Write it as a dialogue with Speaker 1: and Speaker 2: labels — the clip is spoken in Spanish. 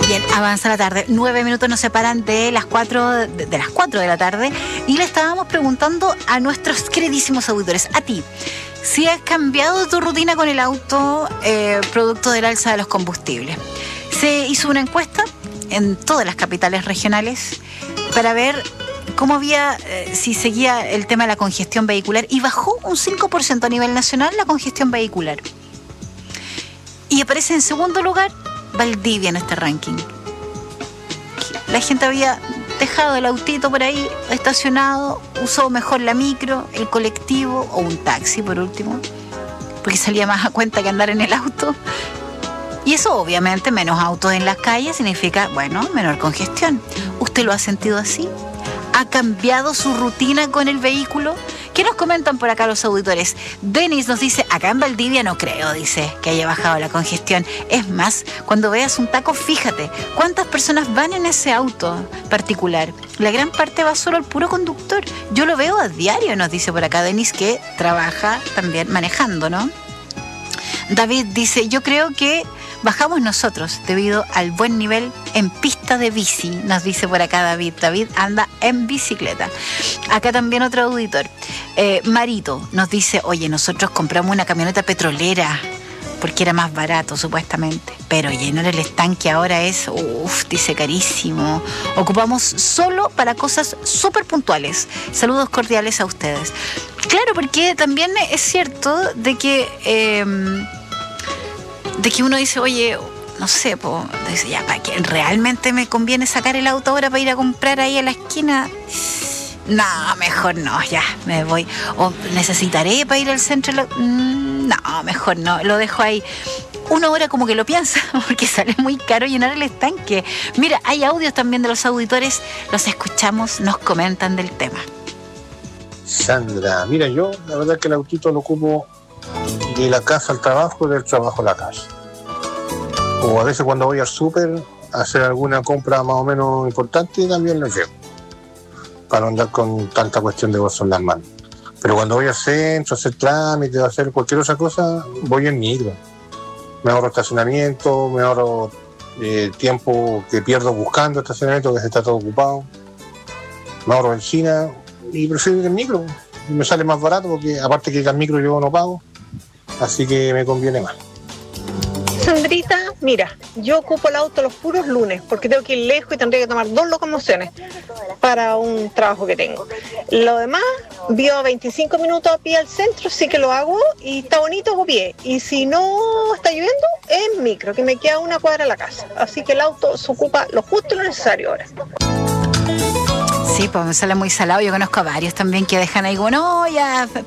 Speaker 1: Bien, avanza la tarde. 9 minutos nos separan de las 4 de la tarde y le estábamos preguntando a nuestros queridísimos auditores, a ti, si has cambiado tu rutina con el auto producto del alza de los combustibles. Se hizo una encuesta en todas las capitales regionales para ver cómo había, si seguía el tema de la congestión vehicular, y bajó un 5% a nivel nacional la congestión vehicular. Y aparece en segundo lugar Valdivia en este ranking. La gente había dejado el autito por ahí estacionado, usó mejor la micro, el colectivo o un taxi por último, porque salía más a cuenta que andar en el auto. Y eso obviamente, menos autos en las calles significa, bueno, menor congestión. ¿Usted lo ha sentido así? ¿Ha cambiado su rutina con el vehículo? ¿Qué nos comentan por acá los auditores? Denis nos dice, acá en Valdivia no creo, dice, que haya bajado la congestión. Es más, cuando veas un taco, fíjate, ¿cuántas personas van en ese auto particular? La gran parte va solo el puro conductor. Yo lo veo a diario, nos dice por acá Denis, que trabaja también manejando, ¿no? David dice, yo creo que bajamos nosotros debido al buen nivel en pista de bici, nos dice por acá David. David anda en bicicleta. Acá también otro auditor, Marito, nos dice, oye, nosotros compramos una camioneta petrolera porque era más barato supuestamente, pero llenar el estanque ahora es, dice, carísimo. Ocupamos solo para cosas súper puntuales. Saludos cordiales a ustedes. Claro, porque también es cierto de que uno dice, oye, no sé, dice, ya, ¿para qué realmente me conviene sacar el auto ahora para ir a comprar ahí a la esquina? No, mejor no, ya, me voy. ¿O necesitaré para ir al centro? No, mejor no, lo dejo ahí. Una hora como que lo piensa, porque sale muy caro llenar el estanque. Mira, hay audios también de los auditores, los escuchamos, nos comentan del tema.
Speaker 2: Sandra, mira, yo la verdad es que el autito lo ocupo de la casa al trabajo, del trabajo a la casa. O a veces cuando voy al súper a hacer alguna compra más o menos importante, también lo llevo, para no andar con tanta cuestión de bolso en las manos. Pero cuando voy al centro a hacer trámites, a hacer cualquier otra cosa, voy en micro. Me ahorro estacionamiento, me ahorro tiempo que pierdo buscando estacionamiento, que está todo ocupado. Me ahorro benzina y prefiero ir en micro. Me sale más barato porque aparte que el micro yo no pago, así que me conviene más.
Speaker 3: Sandrita, mira, yo ocupo el auto los puros lunes porque tengo que ir lejos y tendría que tomar 2 locomociones para un trabajo que tengo. Lo demás, vio 25 minutos a pie al centro, sí que lo hago y está bonito a pie. Y si no está lloviendo, es micro, que me queda 1 cuadra a la casa. Así que el auto se ocupa lo justo y lo necesario ahora.
Speaker 1: Sí, pues me sale muy salado. Yo conozco a varios también que dejan ahí como, no, ya